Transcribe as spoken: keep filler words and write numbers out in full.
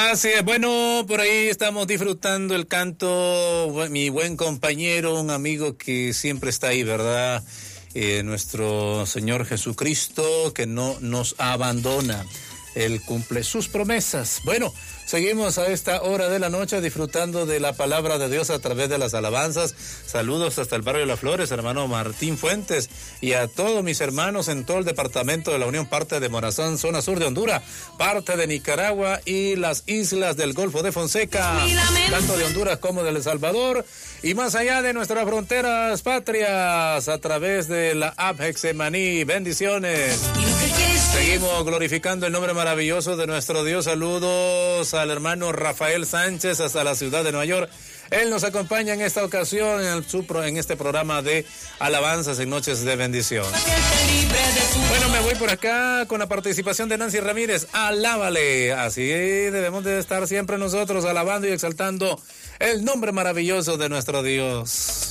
Así es, bueno, por ahí estamos disfrutando el canto, mi buen compañero, un amigo que siempre está ahí, ¿verdad? Eh, nuestro Señor Jesucristo, que no nos abandona. Él cumple sus promesas. Bueno, seguimos a esta hora de la noche disfrutando de la palabra de Dios a través de las alabanzas. Saludos hasta el barrio de Las Flores, hermano Martín Fuentes, y a todos mis hermanos en todo el departamento de la Unión, parte de Morazán, zona sur de Honduras, parte de Nicaragua y las islas del Golfo de Fonseca, tanto de Honduras como de El Salvador, y más allá de nuestras fronteras patrias, a través de la app Hexemaní. Bendiciones. Seguimos glorificando el nombre maravilloso de nuestro Dios. Saludos al hermano Rafael Sánchez hasta la ciudad de Nueva York. Él nos acompaña en esta ocasión en, el, en este programa de alabanzas en Noches de Bendición. Bueno, me voy por acá con la participación de Nancy Ramírez. Alábale. Así debemos de estar siempre nosotros alabando y exaltando el nombre maravilloso de nuestro Dios.